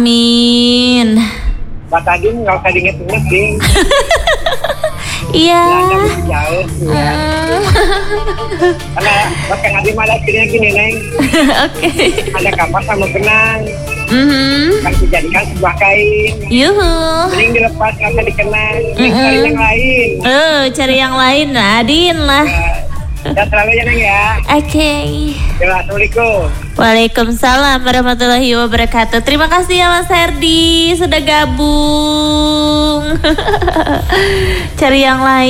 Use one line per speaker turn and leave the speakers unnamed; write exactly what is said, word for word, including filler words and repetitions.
Amin.
Mbak tadi nggak usah diinget-inget ding.
Iya.
Jauh ya. Karena pakai ngadi malah akhirnya gini neng.
Oke.
Ada kapas sama benang.
Mhm.
Kan dijadikan sebuah kain.
Yuhu.
Mending dilepas nggak usah dikenang. Mending cari yang lain.
Oh, cari yang lain, Nadine lah.
Ya selalu ya neng ya.
Oke. Okay.
Assalamualaikum.
Waalaikumsalam warahmatullahi wabarakatuh. Terima kasih ya Mas Herdi sudah gabung. Cari yang lain.